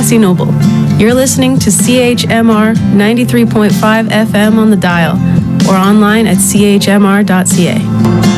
Cassie Noble. You're listening to CHMR 93.5 FM on the dial or online at chmr.ca.